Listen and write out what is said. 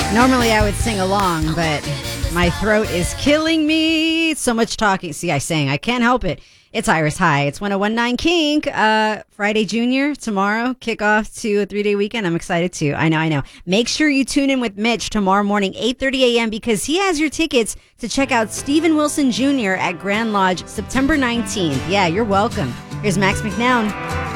Normally I would sing along, but my throat is killing me. So much talking. See, I sang. I can't help it. It's Iris High. It's 1019 Kink. Friday Junior tomorrow. Kickoff to a 3-day weekend. I'm excited too. I know. Make sure you tune in with Mitch tomorrow morning, 8:30 a.m. because he has your tickets to check out Steven Wilson Jr. at Grand Lodge September 19th. Yeah, you're welcome. Here's Max McNown.